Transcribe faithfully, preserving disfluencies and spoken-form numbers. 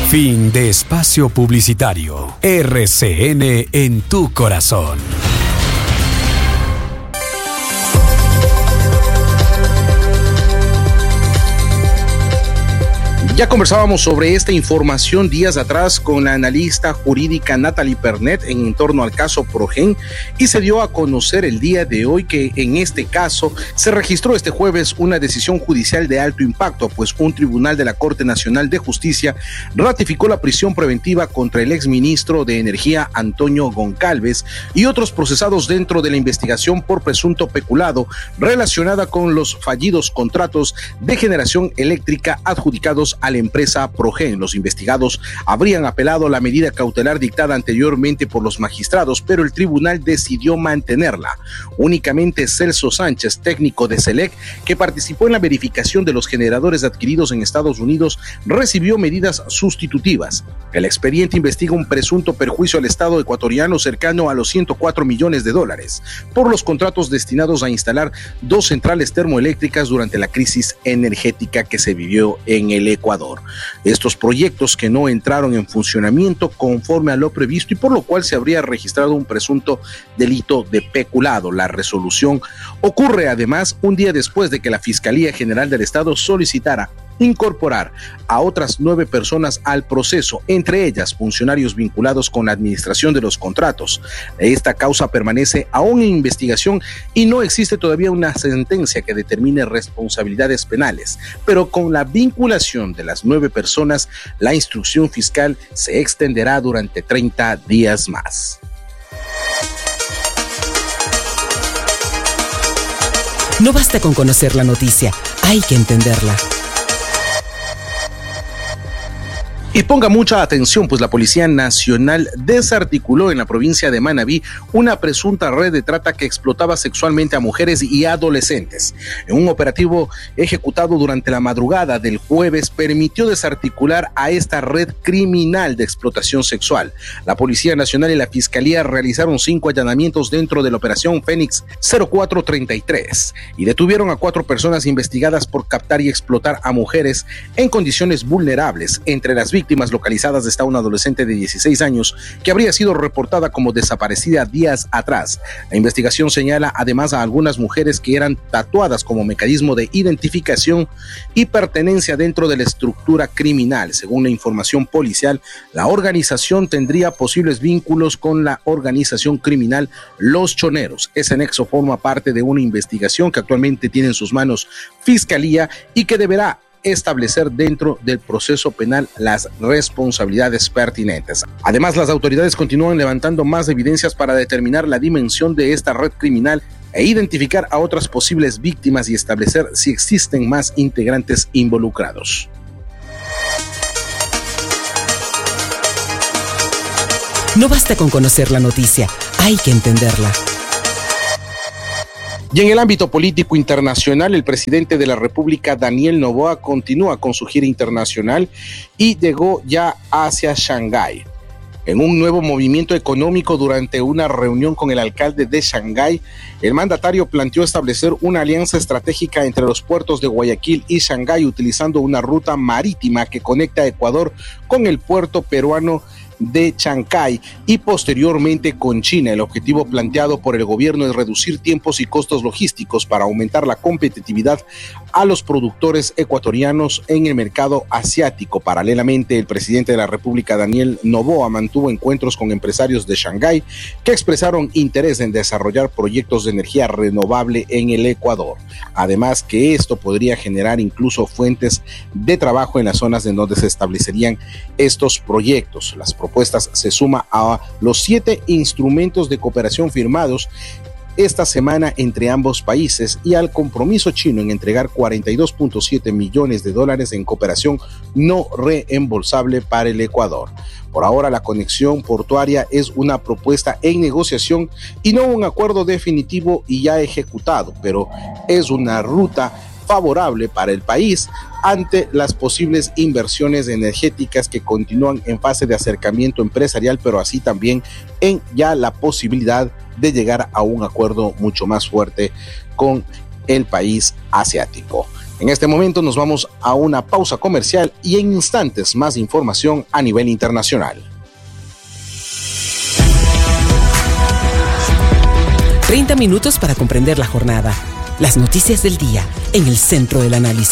Fin de espacio publicitario. R C N en tu corazón. Ya conversábamos sobre esta información días atrás con la analista jurídica Natalie Pernet en torno al caso Progen, y se dio a conocer el día de hoy que en este caso se registró este jueves una decisión judicial de alto impacto, pues un tribunal de la Corte Nacional de Justicia ratificó la prisión preventiva contra el exministro de Energía Antonio Goncalves y otros procesados dentro de la investigación por presunto peculado relacionada con los fallidos contratos de generación eléctrica adjudicados a la empresa Progen. Los investigados habrían apelado la medida cautelar dictada anteriormente por los magistrados, pero el tribunal decidió mantenerla. Únicamente Celso Sánchez, técnico de Selec, que participó en la verificación de los generadores adquiridos en Estados Unidos, recibió medidas sustitutivas. El expediente investiga un presunto perjuicio al Estado ecuatoriano cercano a los ciento cuatro millones de dólares por los contratos destinados a instalar dos centrales termoeléctricas durante la crisis energética que se vivió en el Ecuador. Estos proyectos que no entraron en funcionamiento conforme a lo previsto y por lo cual se habría registrado un presunto delito de peculado. La resolución ocurre además un día después de que la Fiscalía General del Estado solicitara incorporar a otras nueve personas al proceso, entre ellas funcionarios vinculados con la administración de los contratos. Esta causa permanece aún en investigación y no existe todavía una sentencia que determine responsabilidades penales, pero con la vinculación de las nueve personas, la instrucción fiscal se extenderá durante treinta días más. No basta con conocer la noticia, hay que entenderla. Y ponga mucha atención, pues la Policía Nacional desarticuló en la provincia de Manabí una presunta red de trata que explotaba sexualmente a mujeres y adolescentes. En un operativo ejecutado durante la madrugada del jueves, permitió desarticular a esta red criminal de explotación sexual. La Policía Nacional y la Fiscalía realizaron cinco allanamientos dentro de la operación Fénix cero cuatro treinta y tres y detuvieron a cuatro personas investigadas por captar y explotar a mujeres en condiciones vulnerables. Entre las víctimas localizadas está una adolescente de dieciséis años que habría sido reportada como desaparecida días atrás. La investigación señala además a algunas mujeres que eran tatuadas como mecanismo de identificación y pertenencia dentro de la estructura criminal. Según la información policial, la organización tendría posibles vínculos con la organización criminal Los Choneros. Ese nexo forma parte de una investigación que actualmente tiene en sus manos Fiscalía y que deberá establecer dentro del proceso penal las responsabilidades pertinentes. Además, las autoridades continúan levantando más evidencias para determinar la dimensión de esta red criminal e identificar a otras posibles víctimas y establecer si existen más integrantes involucrados. No basta con conocer la noticia, hay que entenderla. Y en el ámbito político internacional, el presidente de la República, Daniel Noboa, continúa con su gira internacional y llegó ya hacia Shanghái. En un nuevo movimiento económico durante una reunión con el alcalde de Shanghái, el mandatario planteó establecer una alianza estratégica entre los puertos de Guayaquil y Shanghái, utilizando una ruta marítima que conecta a Ecuador con el puerto peruano de Chancay y posteriormente con China. El objetivo planteado por el gobierno es reducir tiempos y costos logísticos para aumentar la competitividad a los productores ecuatorianos en el mercado asiático. Paralelamente, el presidente de la República, Daniel Noboa, mantuvo encuentros con empresarios de Shanghái que expresaron interés en desarrollar proyectos de energía renovable en el Ecuador. Además, que esto podría generar incluso fuentes de trabajo en las zonas en donde se establecerían estos proyectos. Las propuestas se suma a los siete instrumentos de cooperación firmados esta semana entre ambos países y al compromiso chino en entregar cuarenta y dos punto siete millones de dólares en cooperación no reembolsable para el Ecuador. Por ahora, la conexión portuaria es una propuesta en negociación y no un acuerdo definitivo y ya ejecutado, pero es una ruta favorable para el país ante las posibles inversiones energéticas que continúan en fase de acercamiento empresarial, pero así también en ya la posibilidad de llegar a un acuerdo mucho más fuerte con el país asiático. En este momento nos vamos a una pausa comercial y en instantes más información a nivel internacional. treinta minutos para comprender la jornada. Las noticias del día en el centro del análisis.